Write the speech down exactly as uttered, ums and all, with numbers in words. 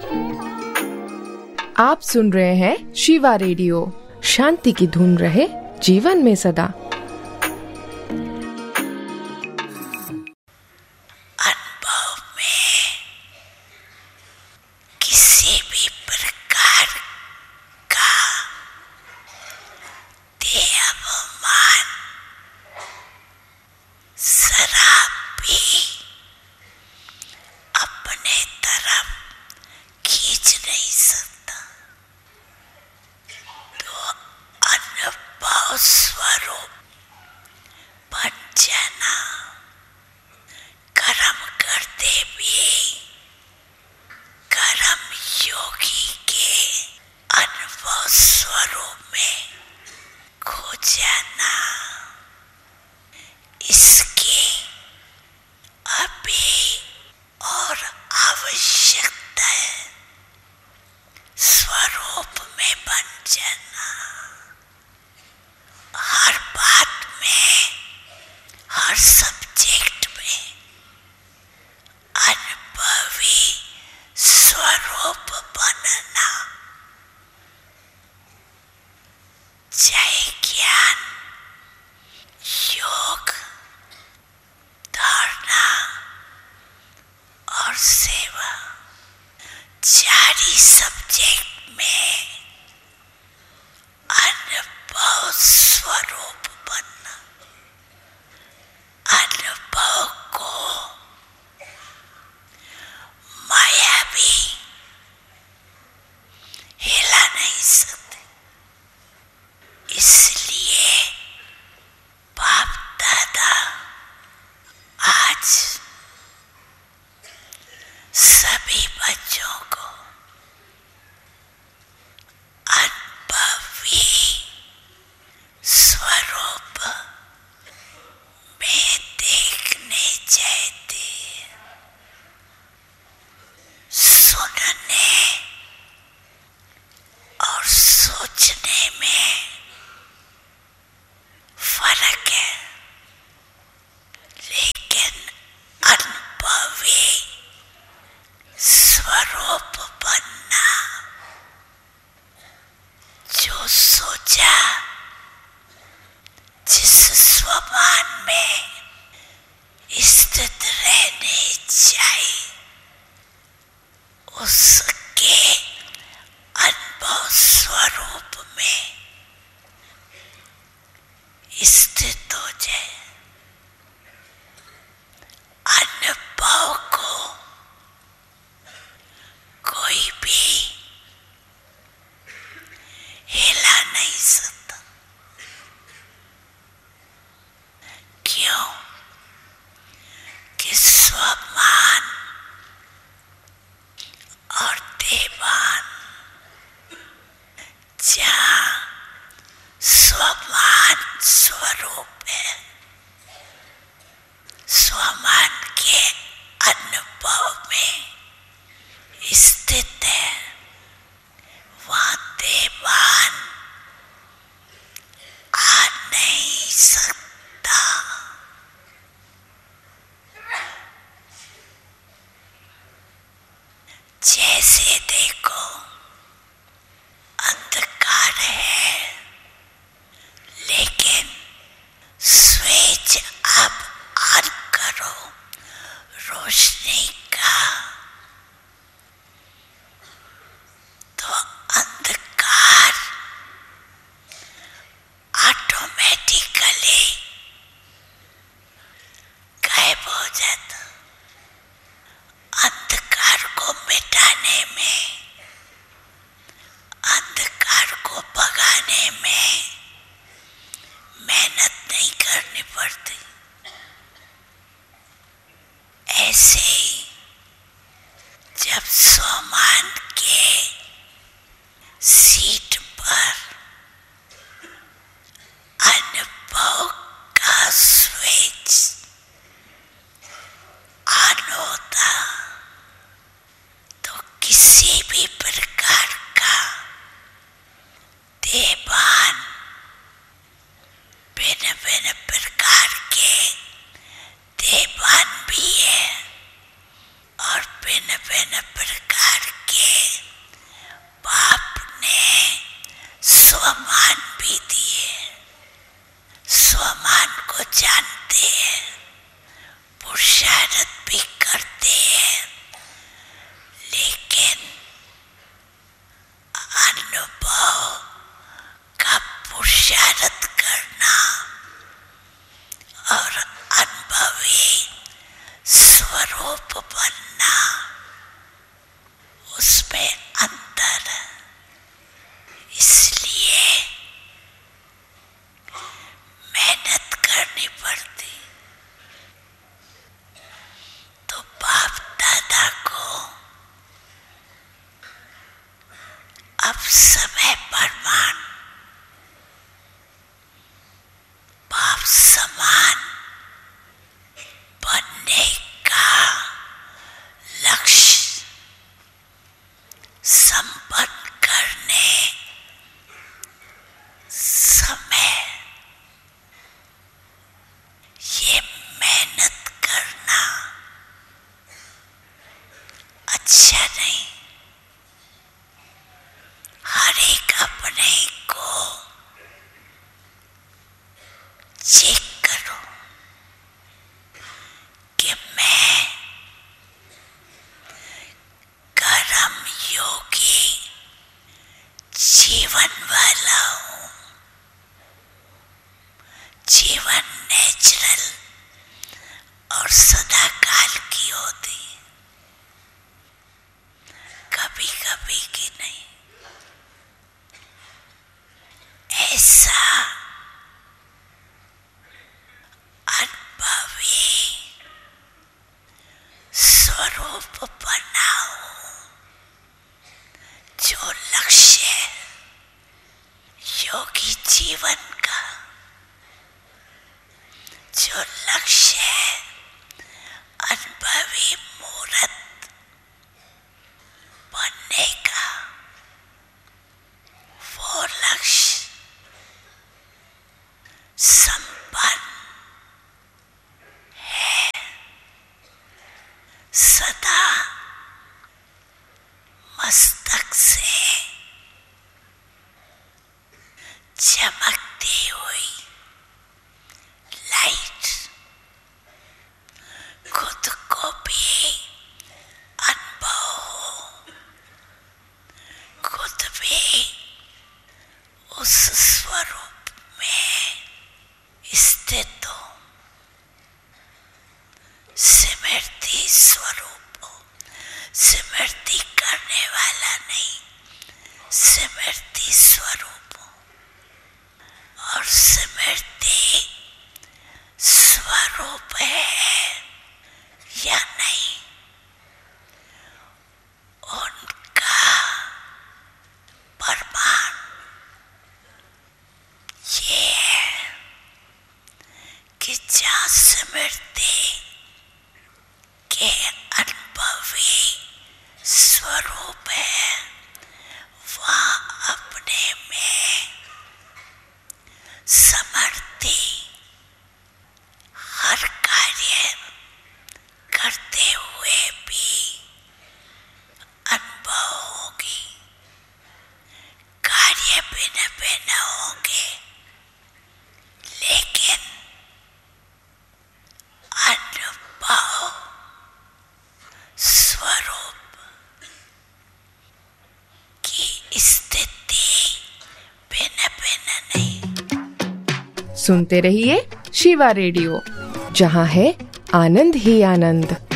आप सुन रहे हैं शिवा रेडियो। शांति की धुन रहे जीवन में सदा। अनुभव में किसी भी प्रकार का देह अभिमान शराब भी अपने तरफ खींच नहीं सकता। तो अनुभव स्वरूप बन जाना, कर्म करते भी कर्म योगी के अनुभव स्वरूप में खो जाना, इसकी अभी और आवश्यकता है। स्वरूप में बन जाना, हर बात में, हर सब्जेक्ट में अनुभवी स्वरूप बनना। चाहे ज्ञान, योग, धारणा और सेवा, चार ही सब्जेक्ट में अनुभव स्वरूप बनना। अनुभव को माया भी हिला नहीं सकती। इसलिए बाप दादा आज सभी बच्चों को अनुभवी स्वरूप में देखने चाहते हैं। सुनने और सोचने में फर्क है, लेकिन अनुभवी स्वरूप बनना, जो सोचा, जिस स्वमान में स्थित रहने चाहिए, उसके अनुभव स्वरूप में स्थित हो जाए। अनुभव को कोई भी हिला नहीं सकता। क्यों? कि स्वमान और देवान, जहाँ स्वमान स्वरूप है, स्वमान के अनुभव में स्थित है, वहाँ देवान आ नहीं सकता। जैसे देखो, अंधकार है, लेकिन स्विच आप ऑन करो रोशनी का, तो अंधकार ऑटोमेटिकली गायब हो जाता। अंधकार को मिटाने में, अंधकार को भगाने में मेहनत नहीं करनी पड़ती। ऐसे ही जब स्वमान के सीट पर अनुभव का स्विच ऑन होता, तो किसी भी प्रकार का देवान, भिन्न भिन्न प्रकार के देवान भी है और भिन्न भिन्न प्रकार के समय प्रमाण बाप समान बनने का लक्ष्य संपन्न करने समय ये मेहनत करना अच्छा नहीं। हर एक अपने को चेक करो कि मैं कर्म योगी जीवन वाला हूँ। जीवन नेचुरल और सदा काल की होती, कभी कभी की नहीं। ऐसा अनुभवी स्वरूप बनाओ जो लक्ष्य योगी जीवन का, जो लक्ष्य है अनुभवी मूर्त बनने का, वो लक्ष्य संपन्न है। सदा मस्तक से चमकती हुई लाइट खुद को भी अनुभव हो, खुद भी उस स्वरूप में स्थित हो। स्मृति स्वरूप हो, स्मृति करने वाला नहीं, स्मृति स्वरूप हो। और स्मृति स्वरूप है या नहीं, उनका प्रमाण ये है कि जहाँ स्मृति के अनुभवी स्वरूप है, वहाँ अपने में समर्थी हर कार्य करते हुए भी अनुभव होगी। कार्य भिन्न भिन्न होंगे, लेकिन अनुभव स्वरूप की स्थिति भिन्न भिन्न नहीं। सुनते रहिए शिवा रेडियो, जहाँ है आनंद ही आनंद।